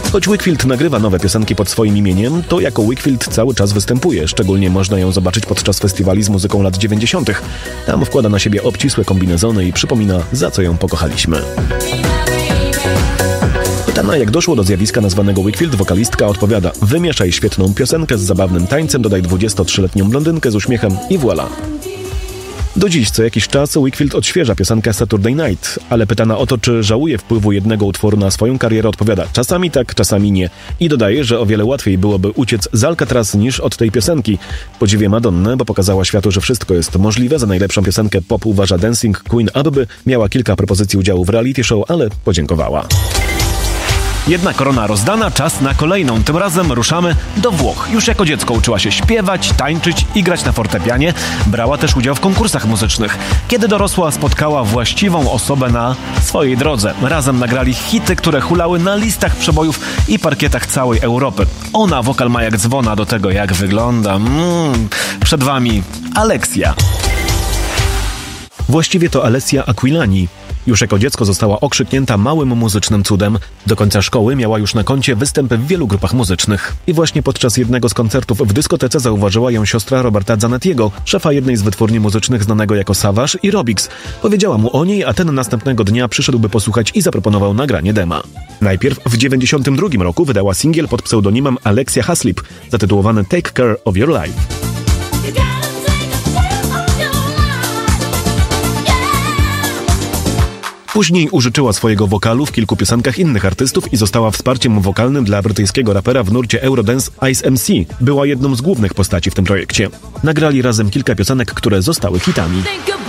Choć Whigfield nagrywa nowe piosenki pod swoim imieniem, to jako Whigfield cały czas występuje. Szczególnie można ją zobaczyć podczas festiwali z muzyką lat 90. Tam wkłada na siebie obcisłe kombinezony i przypomina, za co ją pokochaliśmy. Pytana, jak doszło do zjawiska nazwanego Whigfield, wokalistka odpowiada: wymieszaj świetną piosenkę z zabawnym tańcem, dodaj 23-letnią blondynkę z uśmiechem i voilà. Do dziś co jakiś czas Whigfield odświeża piosenkę Saturday Night, ale pytana o to, czy żałuje wpływu jednego utworu na swoją karierę, odpowiada: czasami tak, czasami nie. I dodaje, że o wiele łatwiej byłoby uciec z Alcatraz niż od tej piosenki. Podziwię Madonnę, bo pokazała światu, że wszystko jest możliwe. Za najlepszą piosenkę pop uważa Dancing Queen Abby. Miała kilka propozycji udziału w reality show, ale podziękowała. Jedna korona rozdana, czas na kolejną. Tym razem ruszamy do Włoch. Już jako dziecko uczyła się śpiewać, tańczyć i grać na fortepianie. Brała też udział w konkursach muzycznych. Kiedy dorosła, spotkała właściwą osobę na swojej drodze. Razem nagrali hity, które hulały na listach przebojów i parkietach całej Europy. Ona wokal ma jak dzwona, do tego jak wygląda. Przed wami Alessia. Właściwie to Alessia Aquilani. Już jako dziecko została okrzyknięta małym muzycznym cudem. Do końca szkoły miała już na koncie występy w wielu grupach muzycznych. I właśnie podczas jednego z koncertów w dyskotece zauważyła ją siostra Roberta Zanettiego, szefa jednej z wytwórni muzycznych znanego jako Savage i Robix. Powiedziała mu o niej, a ten następnego dnia przyszedł, by posłuchać i zaproponował nagranie dema. Najpierw w 1992 roku wydała singiel pod pseudonimem Alexia Haslip, zatytułowany Take Care of Your Life. Później użyczyła swojego wokalu w kilku piosenkach innych artystów i została wsparciem wokalnym dla brytyjskiego rapera w nurcie Eurodance Ice MC. Była jedną z głównych postaci w tym projekcie. Nagrali razem kilka piosenek, które zostały hitami.